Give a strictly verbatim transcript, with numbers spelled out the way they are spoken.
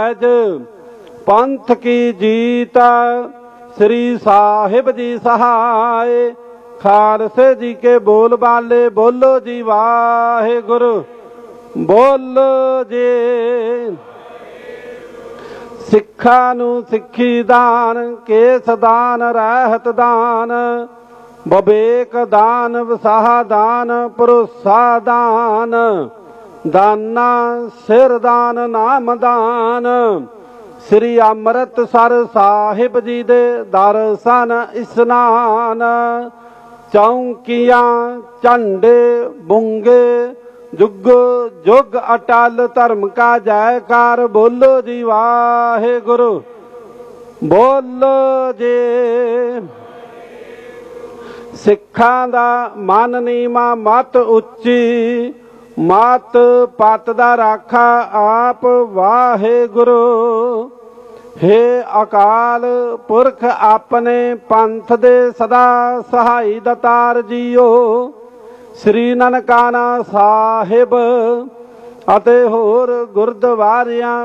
ਪੈਜ ਪੰਥ ਕੀ ਜੀਤ श्री साहिब जी सहाय। खालसे जी के बोल बाले बोलो जी वाहे गुरु बोलो जे। सिखा नू सिखी दान केस दान रहत दान बबेक दान वसाह दान भरोसा दान दाना सिर दान नाम दान। श्री अमृतसर साहिब जी दे दर्शन इस्नान चौंकियां झंडे बुंगे जुग जुग अटल धर्म का जयकार बोलो जी वाहे गुरु बोलो जे। सिखां दा मन नीमा मत उच्ची मत पत दा राखा आप वाहे गुरु। हे अकाल पुरख अपने पंथ दे सदा सहाई दतार जीओ। श्री ननकाना साहिब अते होर गुरद्वारियां